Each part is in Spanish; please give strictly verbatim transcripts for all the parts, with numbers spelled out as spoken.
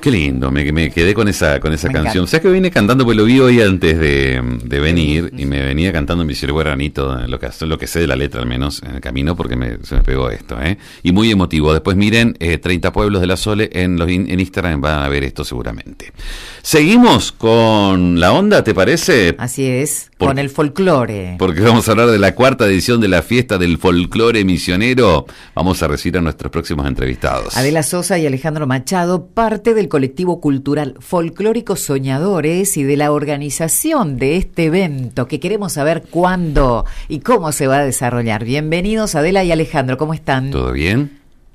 Qué lindo, me, me quedé con esa con esa Me canción. encanta. O sea que vine cantando, pues lo vi hoy antes de, de venir y me venía cantando mi cielo guaranito, lo que, lo que sé de la letra al menos en el camino, porque me, se me pegó esto, ¿eh? Y muy emotivo. Después miren, eh, treinta Pueblos de la Sole en, los, en Instagram van a ver esto seguramente. Seguimos con la onda, ¿te parece? Así es, Por- con el folclore. Porque vamos a hablar de la cuarta edición de la fiesta del folclore misionero. Vamos a recibir a nuestros próximos entrevistados. Adela Sosa y Alejandro Machado, parte del colectivo cultural Folclóricos Soñadores y de la organización de este evento, que queremos saber cuándo y cómo se va a desarrollar. Bienvenidos, Adela y Alejandro, ¿cómo están? ¿Todo bien?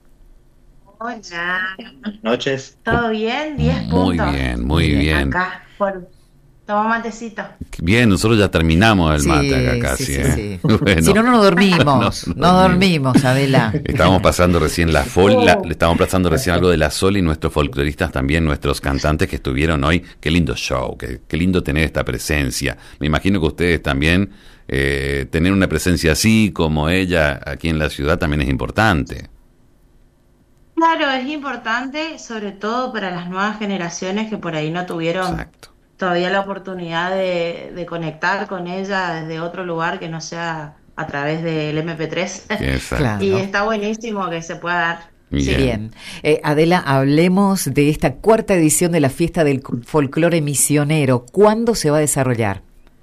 Hola, Buenas noches. ¿todo bien? diez Muy puntos. bien, muy bien. Acá, por... Toma matecito. Bien, nosotros ya terminamos el Sí, mate acá sí, casi. sí, ¿eh? sí. Bueno, Si no, no dormimos, No, no, no dormimos, Adela. estábamos pasando recién la fol, la- le estábamos pasando recién algo de la Sol y nuestros folcloristas también, nuestros cantantes que estuvieron hoy. Qué lindo show, qué, qué lindo tener esta presencia. Me imagino que ustedes también, eh, tener una presencia así como ella aquí en la ciudad también es importante. Claro, es importante, sobre todo para las nuevas generaciones que por ahí no tuvieron Exacto. todavía la oportunidad de, de conectar con ella desde otro lugar que no sea a través del eme pe tres. Exacto. Claro. Y está buenísimo que se pueda dar. Bien. Bien. Eh, Adela, hablemos de esta cuarta edición de la fiesta del folclore misionero. ¿Cuándo se va a desarrollar?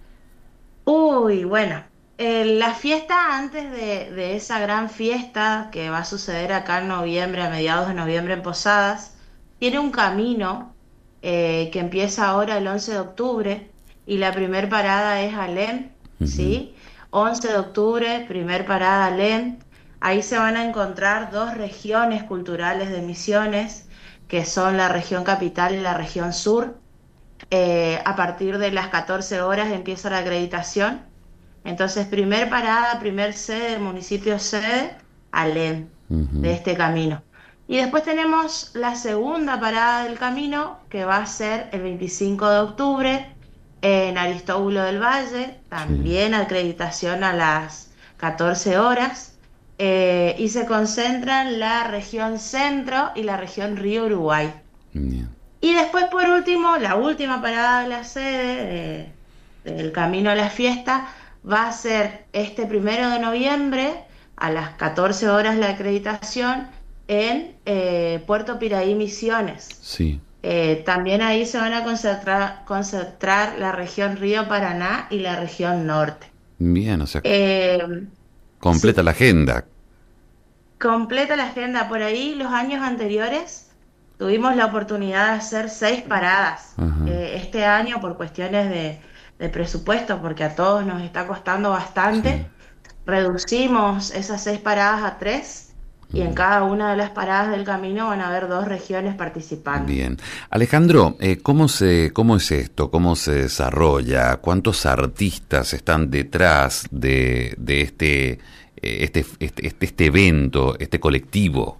Uy, bueno, eh, la fiesta antes de, de esa gran fiesta que va a suceder acá en noviembre, a mediados de noviembre en Posadas, tiene un camino eh, que empieza ahora el once de octubre y la primer parada es Alem, ¿sí? once de octubre, primer parada Alem. Ahí se van a encontrar dos regiones culturales de Misiones, que son la región capital y la región sur. Eh, a partir de las catorce horas empieza la acreditación. Entonces, primer parada, primer sede, municipio sede, Alem, Ujú. de este camino. Y después tenemos la segunda parada del camino, que va a ser el veinticinco de octubre, en Aristóbulo del Valle, también acreditación a las catorce horas. Eh, y se concentran la región centro y la región Río Uruguay. Bien. Y después, por último, la última parada de la sede de- del camino a la fiesta va a ser este primero de noviembre a las catorce horas la acreditación en eh, Puerto Piraí, Misiones. Sí. Eh, también ahí se van a concentrar, concentrar la región Río Paraná y la región norte. Bien, o sea, Eh, completa sí. la agenda. Completa la agenda. Por ahí, los años anteriores, tuvimos la oportunidad de hacer seis paradas. Ajá. Eh, este año, por cuestiones de, de presupuesto, porque a todos nos está costando bastante, reducimos esas seis paradas a tres, y en cada una de las paradas del camino van a haber dos regiones participando. Bien. Alejandro, eh, ¿cómo se, cómo es esto? ¿Cómo se desarrolla? ¿Cuántos artistas están detrás de, de este, eh, este, este, este, este evento, este colectivo?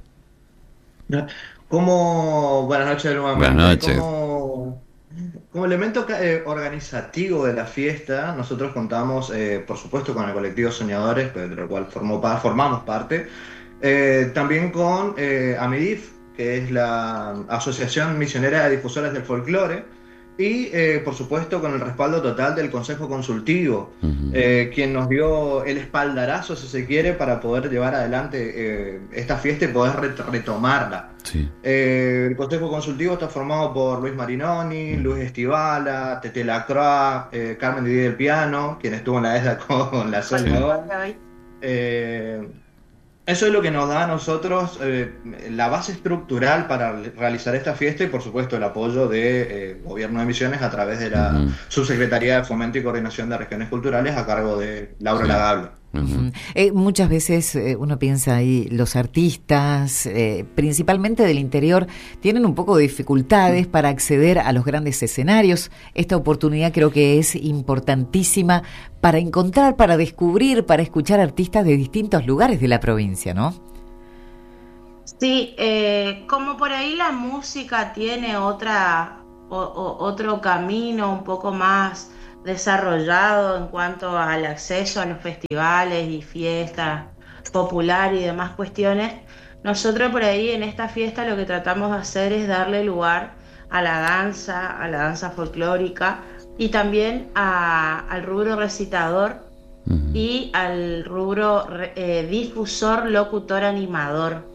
Como, buenas noches nuevamente. Buenas noches. Como, como elemento ca- eh, organizativo de la fiesta, nosotros contamos, eh, por supuesto, con el colectivo Soñadores, pues, de lo cual formó, pa- formamos parte, eh, también con eh, AMIDIF, que es la Asociación Misionera de Difusores del Folclore, y eh, por supuesto con el respaldo total del Consejo Consultivo, Ujú. eh, quien nos dio el espaldarazo, si se quiere, para poder llevar adelante eh, esta fiesta y poder ret- retomarla. Sí. Eh, el Consejo Consultivo está formado por Luis Marinoni, Luis Estivala, Tete Lacroix, eh, Carmen Didier del Piano, quien estuvo en la E S A con la Con Sonia el ahora. día de hoy. Eh, Eso es lo que nos da a nosotros eh, la base estructural para realizar esta fiesta y por supuesto el apoyo de eh, Gobierno de Misiones a través de la Ujú. Subsecretaría de Fomento y Coordinación de Regiones Culturales a cargo de Laura Sí. Lagable. Ujú. Ujú. Eh, muchas veces eh, uno piensa ahí, los artistas, eh, principalmente del interior, tienen un poco de dificultades para acceder a los grandes escenarios. Esta oportunidad creo que es importantísima para encontrar, para descubrir, para escuchar artistas de distintos lugares de la provincia, ¿no? Sí, eh, como por ahí la música tiene otra, o- o- otro camino un poco más desarrollado en cuanto al acceso a los festivales y fiestas popular y demás cuestiones, nosotros por ahí en esta fiesta lo que tratamos de hacer es darle lugar a la danza, a la danza folclórica y también a, al rubro recitador uh-huh. y al rubro eh, difusor, locutor, animador,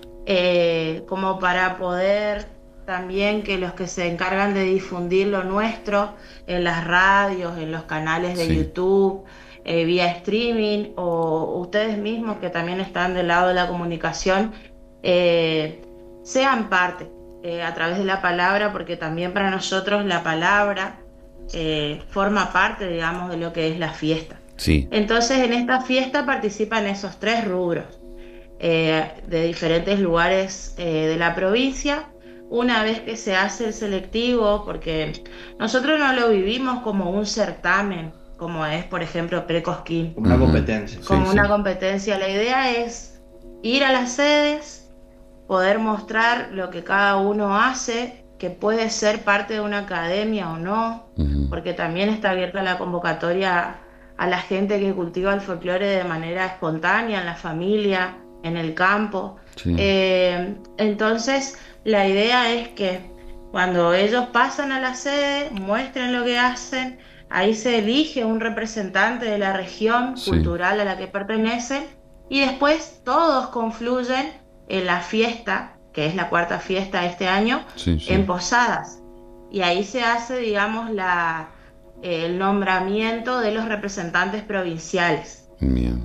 eh, como para poder también que los que se encargan de difundir lo nuestro en las radios, en los canales de sí. YouTube, eh, vía streaming, o ustedes mismos que también están del lado de la comunicación, eh, sean parte eh, a través de la palabra, porque también para nosotros la palabra eh, forma parte, digamos, de lo que es la fiesta. Sí. Entonces en esta fiesta participan esos tres rubros eh, de diferentes lugares eh, de la provincia. Una vez que se hace el selectivo, porque nosotros no lo vivimos como un certamen, como es, por ejemplo, Precosquín. Como una competencia. Como sí, una sí. competencia. La idea es ir a las sedes, poder mostrar lo que cada uno hace, que puede ser parte de una academia o no, uh-huh. porque también está abierta la convocatoria a la gente que cultiva el folclore de manera espontánea, en la familia, en el campo. Sí. Eh, entonces, la idea es que cuando ellos pasan a la sede, muestren lo que hacen, ahí se elige un representante de la región sí. cultural a la que pertenecen, y después todos confluyen en la fiesta, que es la cuarta fiesta de este año, sí, sí. en Posadas. Y ahí se hace, digamos, la, eh, el nombramiento de los representantes provinciales. Bien.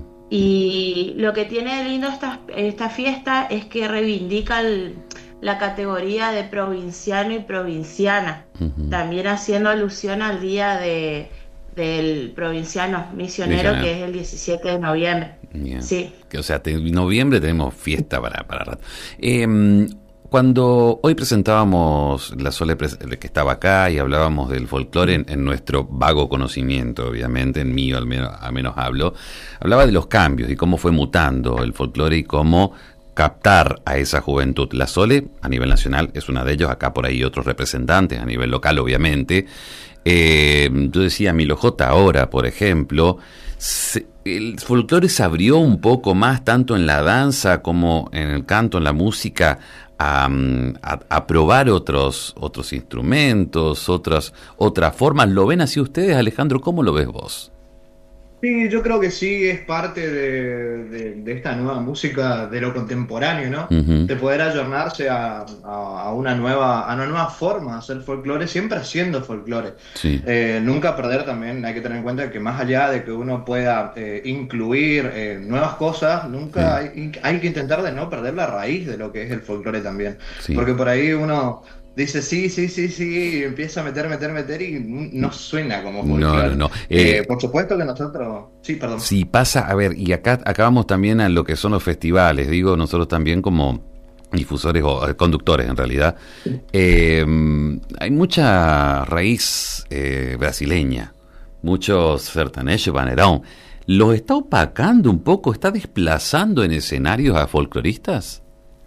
Y lo que tiene de lindo esta, esta fiesta es que reivindica el, la categoría de provinciano y provinciana, uh-huh. también haciendo alusión al día de, del provinciano misionero, misionero, que es el diecisiete de noviembre. Bien. Sí. O sea, en noviembre tenemos fiesta para, para rato. Eh, Cuando hoy presentábamos la Sole que estaba acá y hablábamos del folclore en, en nuestro vago conocimiento, obviamente, en mí al menos, al menos hablo, hablaba de los cambios y cómo fue mutando el folclore y cómo captar a esa juventud. La Sole, a nivel nacional, es una de ellos, acá por ahí otros representantes, a nivel local, obviamente. Eh, yo decía, Milo J. ahora, por ejemplo, se, el folclore se abrió un poco más, tanto en la danza como en el canto, en la música, A, a, a probar otros otros instrumentos, otras otras formas. ¿Lo ven así ustedes, Alejandro? ¿Cómo lo ves vos? Sí, yo creo que sí, es parte de, de, de esta nueva música, de lo contemporáneo, ¿no? Uh-huh. De poder ayornarse a, a, a una nueva a una nueva forma de hacer folclore, siempre haciendo folclore. Sí. Eh, nunca perder también, hay que tener en cuenta que más allá de que uno pueda eh, incluir eh, nuevas cosas, nunca sí. hay, hay que intentar de no perder la raíz de lo que es el folclore también. Sí. Porque por ahí uno dice sí, sí, sí, sí, y empieza a meter, meter, meter y no suena como folclore. No, no, no. Eh, eh, por supuesto que nosotros... Sí, perdón. Sí, pasa, a ver, y acá acabamos también a lo que son los festivales, digo, nosotros también como difusores o conductores en realidad, eh, hay mucha raíz eh, brasileña, mucho sertanejo, banerón. ¿Los está opacando un poco, está desplazando en escenarios a folcloristas?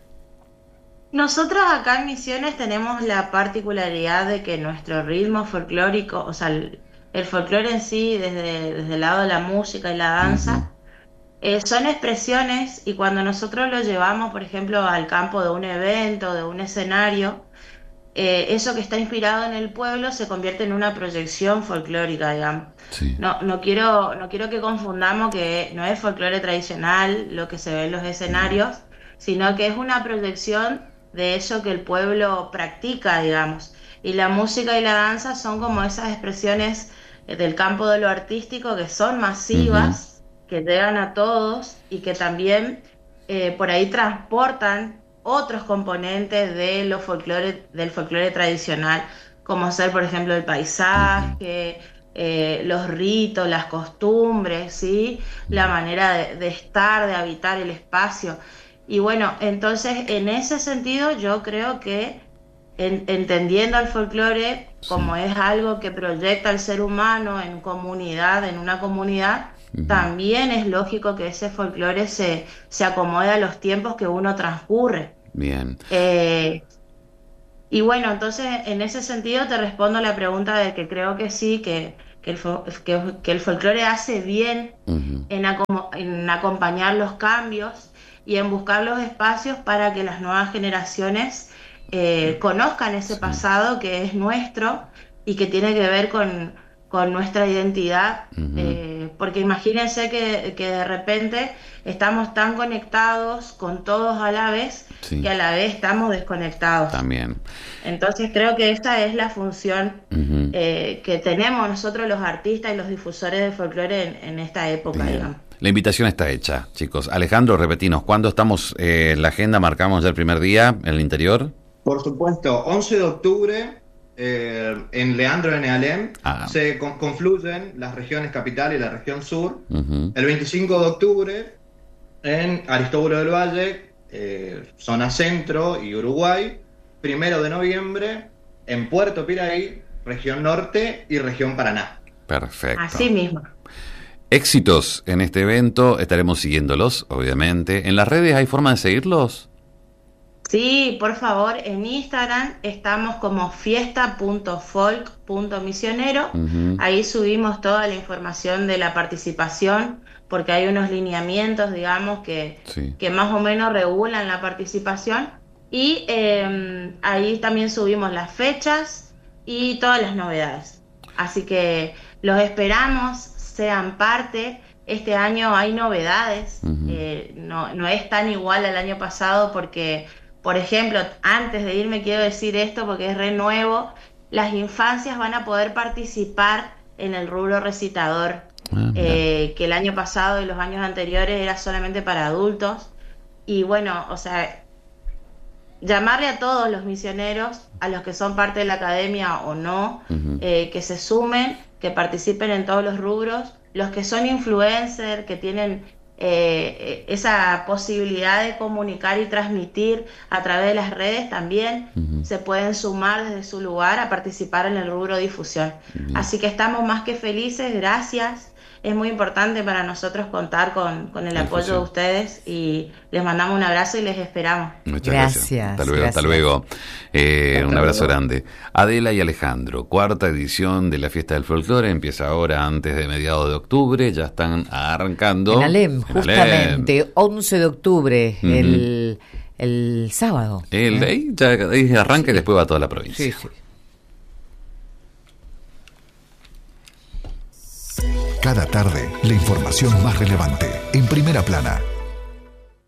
Nosotros acá en Misiones tenemos la particularidad de que nuestro ritmo folclórico, o sea, el, el folclore en sí, desde, desde el lado de la música y la danza, uh-huh. eh, son expresiones, y cuando nosotros lo llevamos, por ejemplo, al campo de un evento, de un escenario, eh, eso que está inspirado en el pueblo se convierte en una proyección folclórica, digamos. Sí. No, no, quiero, no quiero que confundamos que no es folclore tradicional lo que se ve en los escenarios, uh-huh. sino que es una proyección de eso que el pueblo practica, digamos. Y la música y la danza son como esas expresiones del campo de lo artístico que son masivas, uh-huh. que llegan a todos y que también eh, por ahí transportan otros componentes de lo folclore, del folclore tradicional, como ser, por ejemplo, el paisaje, uh-huh. eh, los ritos, las costumbres, ¿sí? Uh-huh. La manera de, de estar, de habitar el espacio. Y bueno, entonces en ese sentido yo creo que en, entendiendo al folclore sí. como es algo que proyecta al ser humano en comunidad, en una comunidad, uh-huh. también es lógico que ese folclore se, se acomode a los tiempos que uno transcurre. Bien. Eh, y bueno, entonces en ese sentido te respondo la pregunta de que creo que sí, que, que, el, fo- que, que el folclore hace bien uh-huh. en, acom- en acompañar los cambios y en buscar los espacios para que las nuevas generaciones eh, conozcan ese Sí. pasado que es nuestro y que tiene que ver con, con nuestra identidad, Ujú. eh, porque imagínense que, que de repente estamos tan conectados con todos a la vez Sí. que a la vez estamos desconectados. También. Entonces creo que esa es la función Ujú. eh, que tenemos nosotros los artistas y los difusores de folclore en, en esta época, Bien. digamos. La invitación está hecha, chicos. Alejandro, repetinos, ¿cuándo estamos eh, en la agenda? ¿Marcamos ya el primer día en el interior? Por supuesto, once de octubre, eh, en Leandro de Nealem, Ah. se con- confluyen las regiones capital y la región sur. Ujú. El veinticinco de octubre, en Aristóbulo del Valle, eh, zona centro y Uruguay. Primero de noviembre, en Puerto Piraí, región norte y región Paraná. Perfecto. Así mismo. Éxitos en este evento, estaremos siguiéndolos, obviamente. ¿En las redes hay forma de seguirlos? Sí, por favor, en Instagram estamos como fiesta punto folk punto misionero. Ujú. Ahí subimos toda la información de la participación, porque hay unos lineamientos, digamos, que, Sí. que más o menos regulan la participación. Y eh, ahí también subimos las fechas y todas las novedades. Así que los esperamos, sean parte. Este año hay novedades, Ujú. eh, no, no es tan igual al año pasado porque, por ejemplo, antes de irme quiero decir esto porque es re nuevo, las infancias van a poder participar en el rubro recitador, Ah, mira. eh, que el año pasado y los años anteriores era solamente para adultos. Y bueno, o sea, llamarle a todos los misioneros, a los que son parte de la academia o no, Ujú. eh, que se sumen, que participen en todos los rubros, los que son influencers, que tienen eh, esa posibilidad de comunicar y transmitir a través de las redes también, Ujú. se pueden sumar desde su lugar a participar en el rubro difusión. Bien. Así que estamos más que felices, gracias. Es muy importante para nosotros contar con, con el apoyo Difusión. de ustedes y les mandamos un abrazo y les esperamos. Muchas gracias. Gracias, Hasta luego, hasta gracias. luego. Eh, Hasta un abrazo luego. grande. Adela y Alejandro, cuarta edición de la Fiesta del Folclore, empieza ahora antes de mediados de octubre, ya están arrancando. En Alem, En justamente, once de octubre, Ujú. el, el sábado. El, ¿eh? ahí, ya, ahí arranca y después va a toda la provincia. Sí, sí. Cada tarde, la información más relevante, en primera plana.